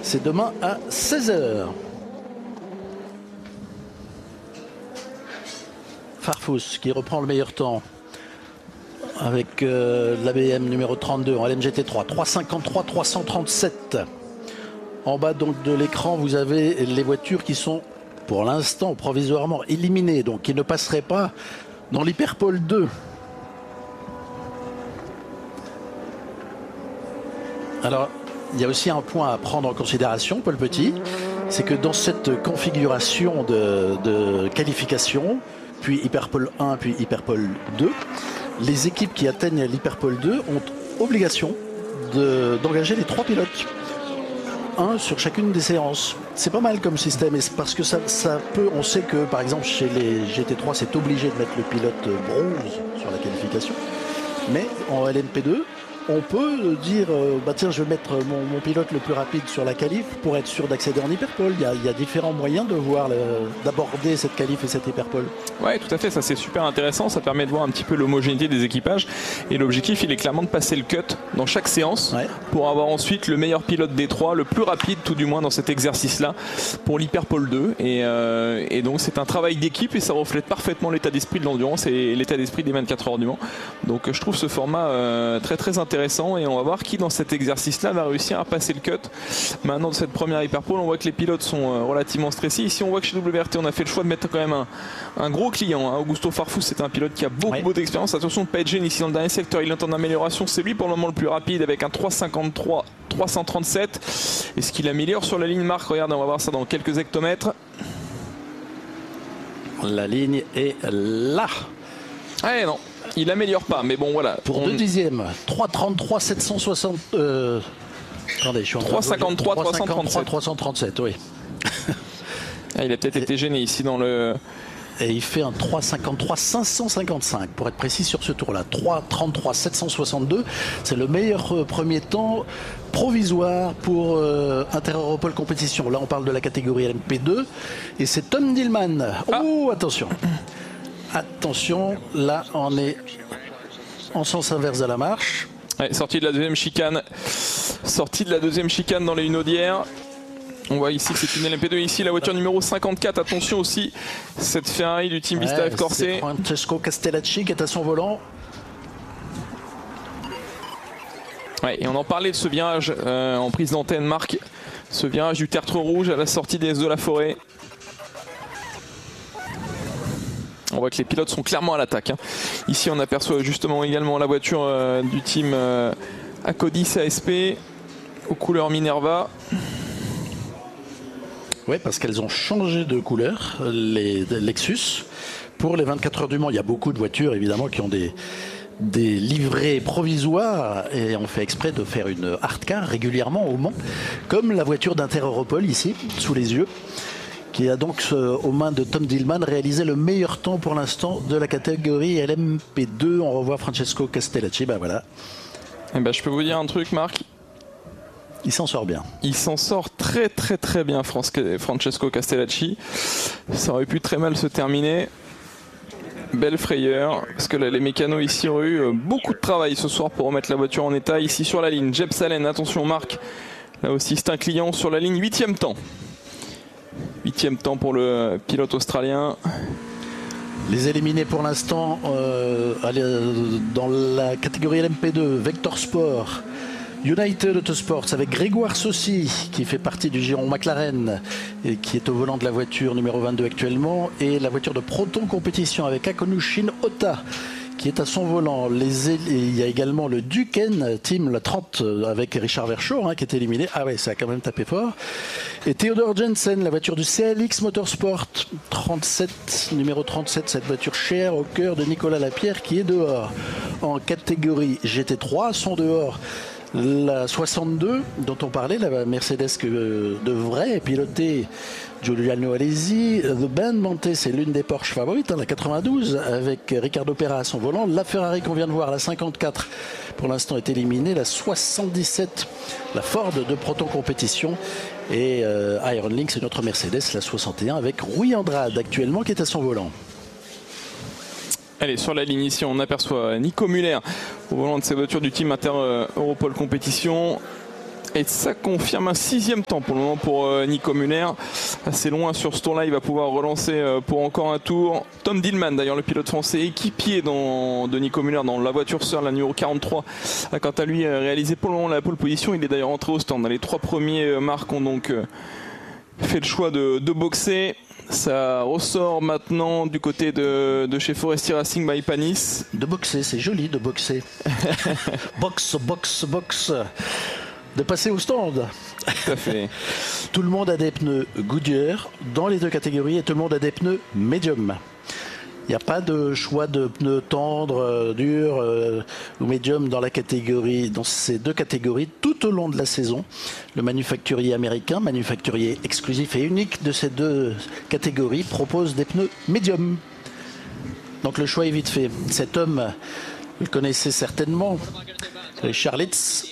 C'est demain à 16h. Farfus qui reprend le meilleur temps avec l'ABM numéro 32 en LMGT3, 353, 337. En bas donc de l'écran, vous avez les voitures qui sont pour l'instant provisoirement éliminées, donc qui ne passeraient pas dans l'Hyperpole 2. Alors, il y a aussi un point à prendre en considération, Paul Petit, c'est que dans cette configuration de qualification, puis Hyperpole 1, puis Hyperpole 2, les équipes qui atteignent l'Hyperpole 2 ont obligation d'engager les 3 pilotes. Un sur chacune des séances. C'est pas mal comme système, et parce que ça peut, on sait que par exemple chez les GT3 c'est obligé de mettre le pilote bronze sur la qualification, mais en LMP2 on peut dire bah tiens, je vais mettre mon pilote le plus rapide sur la qualif pour être sûr d'accéder en hyperpole. Il y a différents moyens d'aborder cette qualif et cette hyperpole. Ouais, tout à fait, ça c'est super intéressant, ça permet de voir un petit peu l'homogénéité des équipages, et l'objectif il est clairement de passer le cut dans chaque séance, ouais, pour avoir ensuite le meilleur pilote des 3, le plus rapide tout du moins dans cet exercice là pour l'hyperpole 2, et donc c'est un travail d'équipe et ça reflète parfaitement l'état d'esprit de l'endurance et l'état d'esprit des 24 heures du Mans. Donc je trouve ce format très très intéressant, et on va voir qui dans cet exercice là va réussir à passer le cut. Maintenant de cette première hyperpole, on voit que les pilotes sont relativement stressés. Ici on voit que chez WRT on a fait le choix de mettre quand même un gros client, hein. Augusto Farfus, c'est un pilote qui a beaucoup d'expérience. Attention de ne pas être gêné ici dans le dernier secteur, il est en amélioration, c'est lui pour le moment le plus rapide avec un 353 337. Est-ce qu'il améliore sur la ligne, Marc? Regarde, on va voir ça dans quelques hectomètres. La ligne est là. Ah non, il améliore pas, mais bon voilà. Pour 2 dixièmes, 333 760. Attendez, je suis en 353 337, oui. Ah, il a peut-être été gêné ici dans le. Et il fait un 3,53 555 pour être précis sur ce tour-là. 3,33 762, c'est le meilleur premier temps provisoire pour Inter-Europol compétition. Là, on parle de la catégorie LMP2 et c'est Tom Dillman. Oh, attention. Attention, là, on est en sens inverse à la marche. Ouais, sortie de la deuxième chicane. Sortie de la deuxième chicane dans les Hunaudières. On voit ici que c'est une LMP2, ici la voiture numéro 54, attention aussi, cette Ferrari du team Vista F Corse. C'est Francesco Castellacci qui est à son volant. Ouais, et on en parlait de ce virage en prise d'antenne, Marc, ce virage du tertre rouge à la sortie des de la forêt. On voit que les pilotes sont clairement à l'attaque, hein. Ici on aperçoit justement également la voiture du team Acodis ASP aux couleurs Minerva. Oui, parce qu'elles ont changé de couleur, les Lexus. Pour les 24 heures du Mans, il y a beaucoup de voitures, évidemment, qui ont des livrets provisoires, et on fait exprès de faire une hardcar régulièrement au Mans, comme la voiture d'Inter-Europol, ici, sous les yeux, qui a donc, aux mains de Tom Dillman, réalisé le meilleur temps pour l'instant de la catégorie LMP2. On revoit Francesco Castellacci, ben voilà. Et ben, je peux vous dire un truc, Marc. Il s'en sort bien. Il s'en sort très très très bien, Francesco Castellacci. Ça aurait pu très mal se terminer. Belle frayeur, parce que là, les mécanos ici ont eu beaucoup de travail ce soir pour remettre la voiture en état. Ici sur la ligne, Jeb Salen, attention Marc. Là aussi c'est un client sur la ligne, 8e temps. 8e temps pour le pilote australien. Les éliminés pour l'instant dans la catégorie LMP2, Vector Sport, United Autosports avec Grégoire Saucy qui fait partie du giron McLaren et qui est au volant de la voiture numéro 22 actuellement, et la voiture de Proton Compétition avec Akonushin Ota qui est à son volant. Il y a également le Duquesne Team, la 30 avec Richard Verschoor qui est éliminé. Ah ouais, ça a quand même tapé fort. Et Theodor Jensen, la voiture du CLX Motorsport 37, numéro 37, cette voiture chère au cœur de Nicolas Lapierre qui est dehors. En catégorie GT3 sont dehors la 62 dont on parlait, la Mercedes que devrait piloter Giuliano Alesi. The Band Monte, c'est l'une des Porsche favorites, la 92 avec Ricardo Pera à son volant. La Ferrari qu'on vient de voir, la 54 pour l'instant est éliminée. La 77, la Ford de Proton Compétition, et Iron Link, c'est notre Mercedes, la 61 avec Rui Andrade actuellement qui est à son volant. Allez, sur la ligne ici, on aperçoit Nico Muller au volant de ces voitures du team Inter-Europol Compétition. Et ça confirme un 6e temps pour le moment pour Nico Müller. Assez loin sur ce tour-là, il va pouvoir relancer pour encore un tour. Tom Dillman, d'ailleurs le pilote français équipier de Nico Müller dans la voiture sœur, la numéro 43, a quant à lui réalisé pour le moment la pole position. Il est d'ailleurs entré au stand. Les 3 premiers marques ont donc fait le choix de boxer. Ça ressort maintenant du côté de chez Forestier Racing by Panis. De boxer, c'est joli de boxer. Boxe. De passer au stand. Tout à fait. Tout le monde a des pneus Goodyear dans les 2 catégories et tout le monde a des pneus médium. Il n'y a pas de choix de pneus tendres, durs ou médium dans ces 2 catégories tout au long de la saison. Le manufacturier américain, manufacturier exclusif et unique de ces 2 catégories, propose des pneus médium. Donc le choix est vite fait. Cet homme, vous le connaissez certainement, Richard Lietz.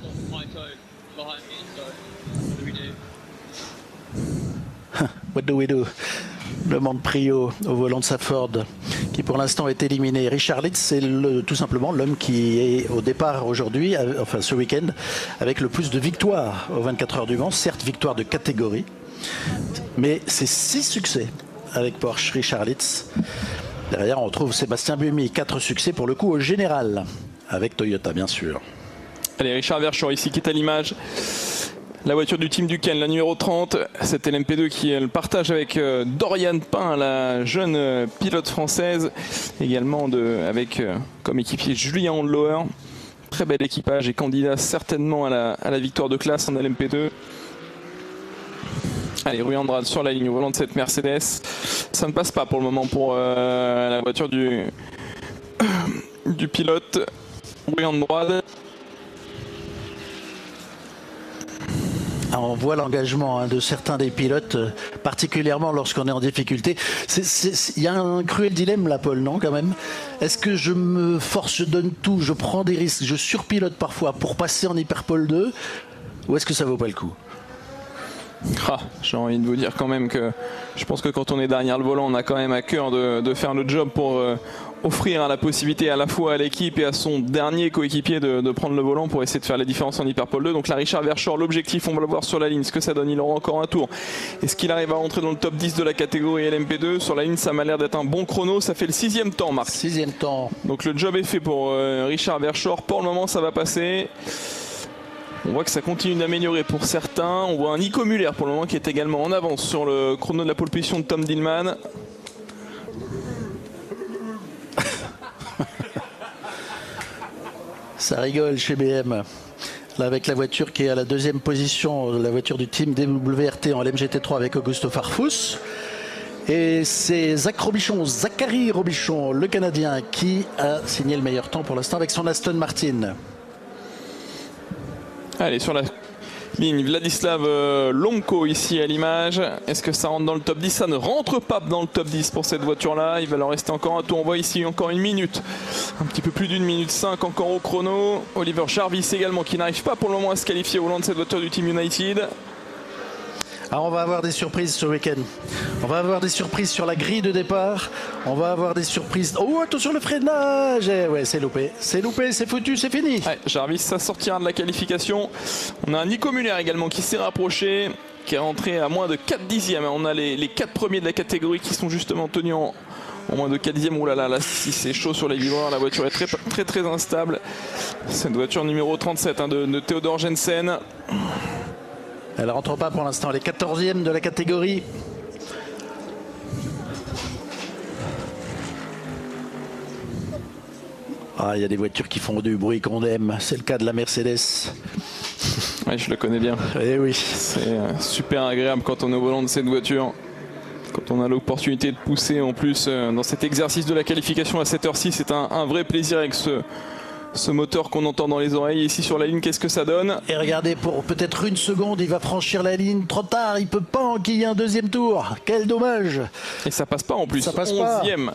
What do we do? Demande Prio au volant de sa Ford, qui pour l'instant est éliminé. Richard Lietz, c'est tout simplement l'homme qui est au départ aujourd'hui, enfin ce week-end, avec le plus de victoires aux 24 heures du Mans. Certes, victoire de catégorie, mais c'est 6 succès avec Porsche, Richard Lietz. Derrière, on retrouve Sébastien Buemi, 4 succès pour le coup au général, avec Toyota bien sûr. Allez, Richard Verschoor ici qui est à l'image. La voiture du team Duquesne, la numéro 30, c'était l'MP2 qui le partage avec Doriane Pain, la jeune pilote française, également avec comme équipier Julien Handlauer. Très bel équipage et candidat certainement à la victoire de classe en LMP2. Allez, Rui Andrade sur la ligne au volant de cette Mercedes. Ça ne passe pas pour le moment pour la voiture du pilote Rui Andrade. On voit l'engagement de certains des pilotes, particulièrement lorsqu'on est en difficulté. Il y a un cruel dilemme là, Paul, non, quand même? Est-ce que je me force, je donne tout, je prends des risques, je surpilote parfois pour passer en Hyperpole 2, ou est-ce que ça vaut pas le coup? J'ai envie de vous dire quand même que je pense que quand on est derrière le volant, on a quand même à cœur de faire le job pour offrir la possibilité à la fois à l'équipe et à son dernier coéquipier de prendre le volant pour essayer de faire la différence en Hyperpole 2. Donc là, Richard Verschoor, l'objectif, on va le voir sur la ligne, ce que ça donne. Il aura encore un tour. Est-ce qu'il arrive à rentrer dans le top 10 de la catégorie LMP2? Sur la ligne, ça m'a l'air d'être un bon chrono. Ça fait le 6e temps, Marc. 6e temps. Donc le job est fait pour Richard Verschoor. Pour le moment, ça va passer. On voit que ça continue d'améliorer pour certains. On voit un Nico Müller pour le moment qui est également en avance sur le chrono de la pole position de Tom Dillman. Ça rigole chez BM. Là, avec la voiture qui est à la 2e position, la voiture du team DWRT en LMGT3 avec Augusto Farfus. Et c'est Zachary Robichon, le Canadien, qui a signé le meilleur temps pour l'instant avec son Aston Martin. Allez, sur la ligne, Vladislav Lomko ici à l'image. Est-ce que ça rentre dans le top 10? Ça ne rentre pas dans le top 10 pour cette voiture-là. Il va leur rester encore un tour. On voit ici encore 1 minute. Un petit peu plus d'1 minute 5 encore au chrono. Oliver Jarvis également qui n'arrive pas pour le moment à se qualifier au volant de cette voiture du Team United. Alors on va avoir des surprises ce week-end. On va avoir des surprises sur la grille de départ. On va avoir des surprises. Oh, attention le freinage! Ouais, c'est loupé. C'est loupé, c'est foutu, c'est fini. Ouais, Jarvis, ça sortira de la qualification. On a un Nico Müller également qui s'est rapproché, qui est rentré à moins de 4 dixièmes. On a les 4 premiers de la catégorie qui sont justement tenus en moins de 4 dixièmes. Ouh là là, si c'est chaud sur les vibreurs, la voiture est très instable. Cette voiture numéro 37 de Theodor Jensen. Elle ne rentre pas pour l'instant, elle est 14e de la catégorie. Il y a des voitures qui font du bruit qu'on aime. C'est le cas de la Mercedes. Oui, je le connais bien. Eh oui. C'est super agréable quand on est au volant de cette voiture. Quand on a l'opportunité de pousser en plus dans cet exercice de la qualification à cette heure-ci, c'est un vrai plaisir avec ce moteur qu'on entend dans les oreilles. Ici sur la ligne, qu'est-ce que ça donne? Et regardez, pour peut-être 1 seconde, il va franchir la ligne trop tard. Il peut pas enquiller un 2e tour. Quel dommage. Et ça passe pas en plus. Ça passe 11e.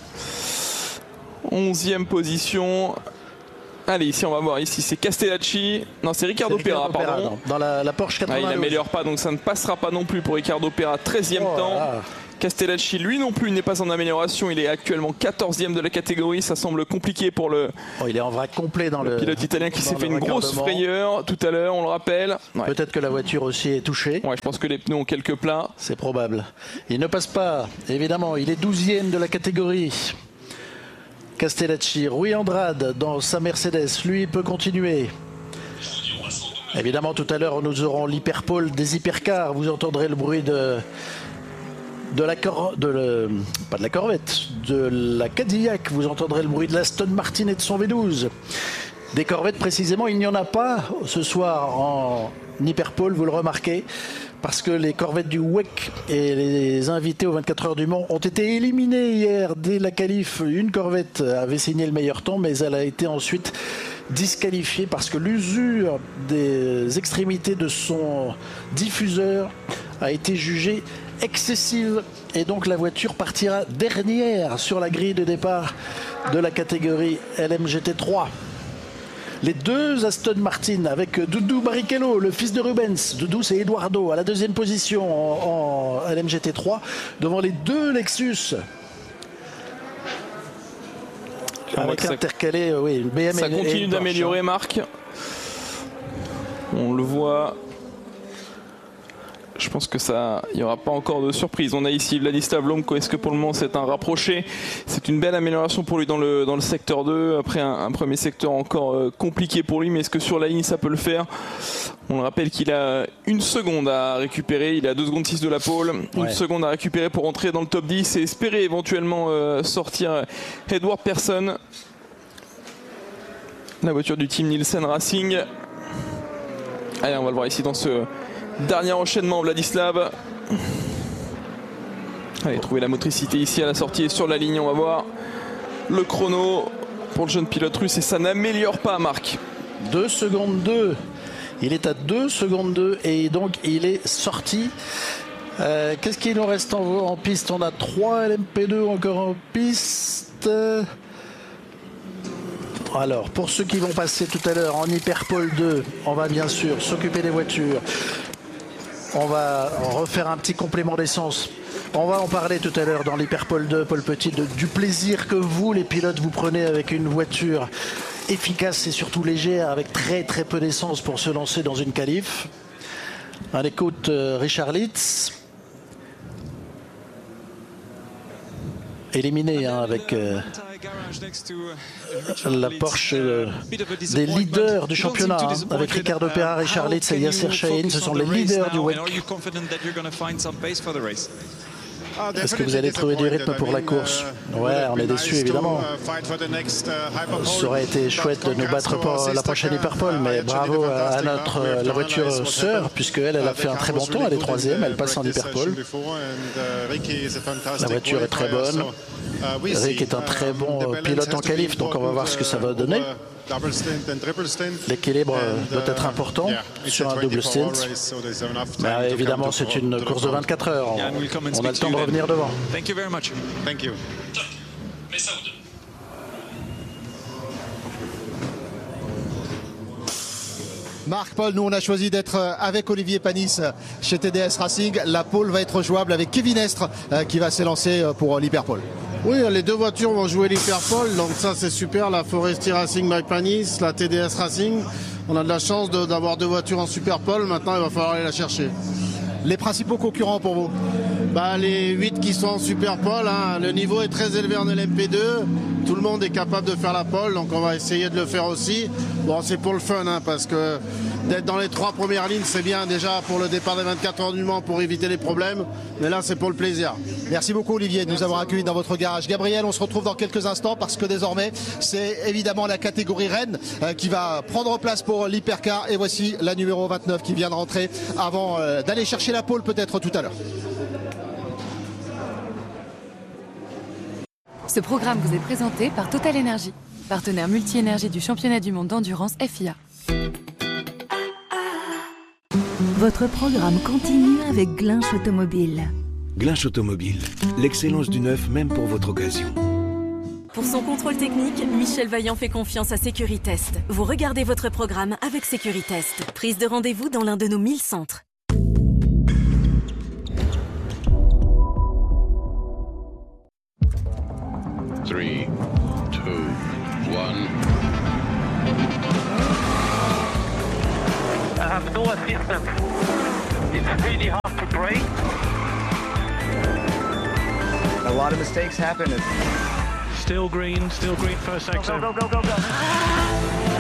11e position. Allez, ici on va voir. Ici c'est Castellacci. Non, c'est Ricardo Pera, pardon. Dans la Porsche 92. Il n'améliore pas, donc ça ne passera pas non plus pour Ricardo Pera. 13e temps. Castellacci, lui non plus, n'est pas en amélioration. Il est actuellement 14e de la catégorie. Ça semble compliqué pour le. Oh, il est en vrac complet dans le pilote italien qui s'est fait une grosse frayeur tout à l'heure, on le rappelle. Ouais. Peut-être que la voiture aussi est touchée. Ouais, je pense que les pneus ont quelques plats. C'est probable. Il ne passe pas, évidemment. Il est 12e de la catégorie. Castellacci, Rui Andrade dans sa Mercedes. Lui, il peut continuer. Évidemment, tout à l'heure, nous aurons l'hyperpole des hypercars. Vous entendrez le bruit pas de la Corvette, de la Cadillac. Vous entendrez le bruit de l'Aston Martin et de son V12. Des Corvettes, précisément, il n'y en a pas ce soir en hyperpole, vous le remarquez, parce que les Corvettes du WEC et les invités aux 24 heures du Mans ont été éliminés hier dès la qualif. Une Corvette avait signé le meilleur temps, mais elle a été ensuite disqualifiée parce que l'usure des extrémités de son diffuseur a été jugée excessive et donc la voiture partira dernière sur la grille de départ de la catégorie LMGT3. Les deux Aston Martin avec Doudou Barrichello, le fils de Rubens. Doudou, c'est Eduardo à la deuxième position en LMGT3 devant les deux Lexus. Avec intercalé, oui, BM. Ça continue d'améliorer, Marc. On le voit. Je pense que il n'y aura pas encore de surprise. On a ici Vladislav Lomko. Est-ce que pour le moment c'est un rapproché? C'est une belle amélioration pour lui dans le secteur 2. Après un premier secteur encore compliqué pour lui. Mais est-ce que sur la ligne ça peut le faire? On le rappelle qu'il a 1 seconde à récupérer. Il est à 2 secondes 6 de la pole. Une seconde à récupérer pour entrer dans le top 10 et espérer éventuellement sortir Edward Persson. La voiture du team Nielsen Racing. Allez, on va le voir ici dans ce dernier enchaînement, Vladislav. Allez, trouver la motricité ici à la sortie et sur la ligne. On va voir le chrono pour le jeune pilote russe et ça n'améliore pas, Marc. 2 secondes 2. Il est à 2 secondes 2 et donc il est sorti. Qu'est-ce qu'il nous reste en piste? On a 3 LMP2 encore en piste. Alors, pour ceux qui vont passer tout à l'heure en Hyperpole 2, on va bien sûr s'occuper des voitures. On va refaire un petit complément d'essence. On va en parler tout à l'heure dans l'Hyperpole 2, Paul Petit, du plaisir que vous, les pilotes, vous prenez avec une voiture efficace et surtout légère, avec très très peu d'essence pour se lancer dans une qualif. On écoute Richard Lietz. Éliminé avec la Porsche des leaders du championnat, avec Ricardo Pereira, Richard Lietz et Yasser Chahine. Ce sont les leaders du WEC. Est-ce que vous allez trouver du rythme pour la course? Ouais, on est déçus évidemment. Ça aurait été chouette de nous battre pour la prochaine Hyperpole, mais bravo à la voiture sœur, puisqu'elle a fait un très bon temps, elle est 3e, elle passe en Hyperpole. La voiture est très bonne. Rick est un très bon pilote en qualif, donc on va voir ce que ça va donner. L'équilibre doit être important sur un double stint. Mais évidemment, c'est une course de 24 heures. On a le temps de revenir devant. Marc, Paul, nous on a choisi d'être avec Olivier Panis chez TDS Racing. La pole va être jouable avec Kevin Estre qui va s'élancer pour l'Hyperpole. Oui, les deux voitures vont jouer l'Hyperpole, donc ça c'est super. La Foresti Racing by Panis, la TDS Racing. On a de la chance d'avoir deux voitures en Superpole. Maintenant, il va falloir aller la chercher. Les principaux concurrents pour vous? Les 8 qui sont en Superpole, hein. Le niveau est très élevé en LMP2. Tout le monde est capable de faire la pole, donc on va essayer de le faire aussi. Bon, c'est pour le fun, hein, parce que d'être dans les 3 premières lignes, c'est bien déjà pour le départ des 24 heures du Mans pour éviter les problèmes. Mais là, c'est pour le plaisir. Merci beaucoup, Olivier, de nous avoir accueillis dans votre garage. Gabriel, on se retrouve dans quelques instants parce que désormais, c'est évidemment la catégorie Rennes qui va prendre place pour l'Hypercar. Et voici la numéro 29 qui vient de rentrer avant d'aller chercher la pole peut-être tout à l'heure. Ce programme vous est présenté par Total Energy, partenaire multi-énergie du championnat du monde d'endurance FIA. Votre programme continue avec Glinch Automobile. Glinch Automobile, l'excellence du neuf même pour votre occasion. Pour son contrôle technique, Michel Vaillant fait confiance à Securitest. Vous regardez votre programme avec Securitest. Prise de rendez-vous dans l'un de nos 1000 centres. A lot of mistakes happen. Still green first exit. Go.